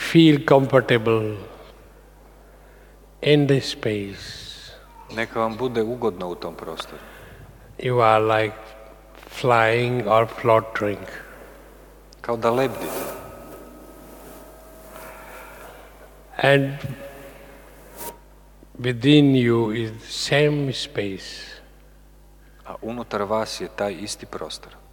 feel comfortable in this space. Neka vam bude ugodno u tom prostoru. You are like flying or floating. Kao da lebdite. And within you is the same space. A unutar vas je taj isti prostor.